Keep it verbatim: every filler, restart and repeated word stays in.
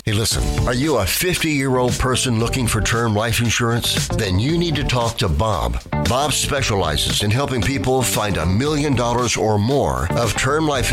Hey, listen, are you a fifty-year-old person looking for term life insurance? Then you need to talk to Bob. Bob specializes in helping people find a million dollars or more of term life